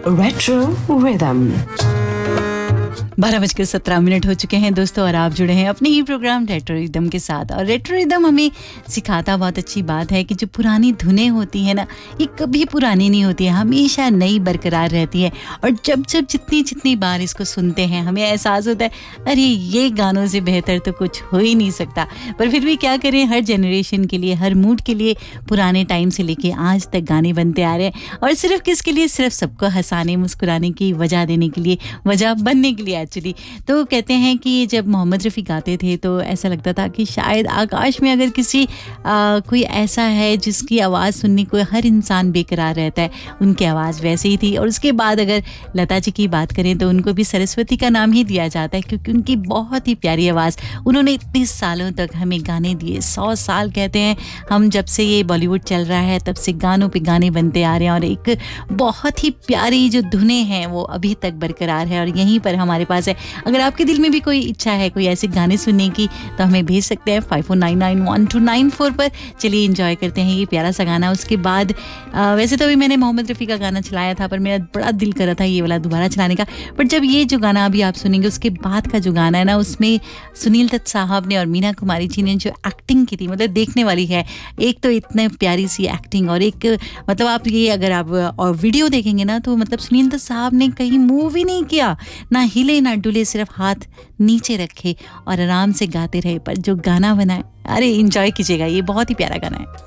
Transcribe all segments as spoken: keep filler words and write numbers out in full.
Retro Rhythm. बारह बजकर सत्रह मिनट हो चुके हैं दोस्तों, और आप जुड़े हैं अपने ही प्रोग्राम रेट्रो रिदम के साथ। और रेट्रो रिदम हमें सिखाता बहुत अच्छी बात है कि जो पुरानी धुनें होती हैं ना, ये कभी पुरानी नहीं होती है, हमेशा नई बरकरार रहती है। और जब जब जितनी जितनी बार इसको सुनते हैं हमें एहसास होता है अरे ये गानों से बेहतर तो कुछ हो ही नहीं सकता। पर फिर भी क्या करें, हर जनरेशन के लिए, हर मूड के लिए पुराने टाइम से लेके आज तक गाने बनते आ रहे हैं। और सिर्फ किसके लिए? सिर्फ सबको हंसाने मुस्कुराने की वजह देने के लिए, वजह बनने के लिए एक्चुअली। तो कहते हैं कि जब मोहम्मद रफ़ी गाते थे तो ऐसा लगता था कि शायद आकाश में अगर किसी आ, कोई ऐसा है जिसकी आवाज़ सुनने को हर इंसान बेकरार रहता है, उनकी आवाज़ वैसे ही थी। और उसके बाद अगर लता जी की बात करें तो उनको भी सरस्वती का नाम ही दिया जाता है, क्योंकि उनकी बहुत ही प्यारी आवाज़। उन्होंने इतने सालों तक हमें गाने दिए, सौ साल कहते हैं हम जब से ये बॉलीवुड चल रहा है तब से गानों पे गाने बनते आ रहे हैं। और एक बहुत ही प्यारी जो धुनें हैं वो अभी तक बरकरार है और यहीं पर हमारे पास है। अगर आपके दिल में भी कोई इच्छा है कोई ऐसे गाने सुनने की तो हमें भेज सकते हैं five four nine nine one two nine four पर। चलिए एंजॉय करते हैं ये प्यारा सा गाना। उसके बाद आ, वैसे तो अभी मैंने मोहम्मद रफ़ी का गाना चलाया था, पर मेरा बड़ा दिल कर रहा था ये वाला दोबारा चलाने का। बट जब ये जो गाना अभी आप सुनेंगे उसके बाद का जो गाना है ना, उसमें सुनील दत्त साहब ने और मीना कुमारी जी ने जो एक्टिंग की थी, मतलब देखने वाली है। एक तो इतने प्यारी सी एक्टिंग, और एक मतलब आप ये अगर आप और वीडियो देखेंगे ना तो मतलब सुनील दत्त साहब ने कहीं मूव ही नहीं किया, ना हिले ना डुले, सिर्फ हाथ नीचे रखे और आराम से गाते रहे। पर जो गाना बना है, अरे एंजॉय कीजिएगा, ये बहुत ही प्यारा गाना है।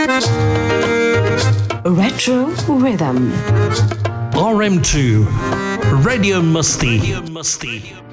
Retro Rhythm. R M two Radio Musti. Radio Musti.